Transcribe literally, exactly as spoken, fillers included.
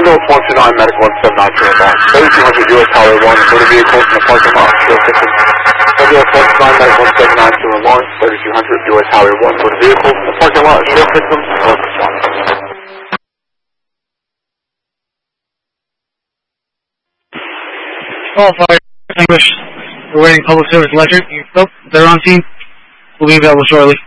Federal four two nine Medical one seven nine two one. thirty-two hundred U S Highway one, motor vehicles in the parking lot, shield system. Federal four two nine Medical one seven nine two one, thirty-two hundred U S Highway one, motor vehicles in the parking lot, shield system, north response. All fire extinguished. We're waiting public service electric. Nope, they're on scene. We'll be available shortly.